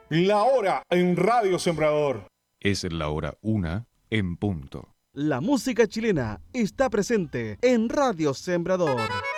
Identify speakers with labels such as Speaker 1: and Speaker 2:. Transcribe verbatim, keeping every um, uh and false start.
Speaker 1: La hora en Radio Sembrador.
Speaker 2: Es la hora una en punto.
Speaker 3: La música chilena está presente en Radio Sembrador.